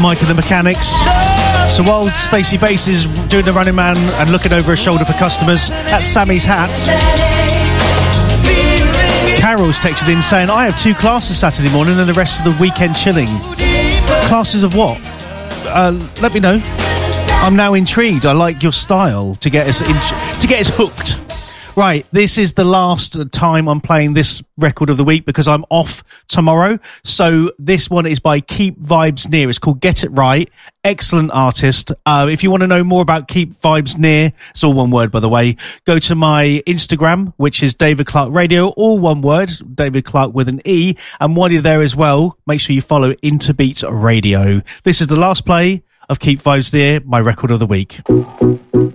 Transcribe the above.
Mike and the Mechanics. So while Stacey Bass is doing the running man and looking over her shoulder for customers, that's Sammy's hat. Carol's texted in saying, I have 2 classes Saturday morning and the rest of the weekend chilling. Classes of what? Let me know. I'm now intrigued. I like your style to get us hooked. Right, this is the last time I'm playing this record of the week because I'm off tomorrow. So this one is by Keep Vibes Near. It's called Get It Right. Excellent artist. If you want to know more about Keep Vibes Near, it's all one word, by the way, go to my Instagram, which is David Clark Radio, all one word, David Clark with an E. And while you're there as well, make sure you follow Interbeat Radio. This is the last play of Keep Vibes Near, my record of the week.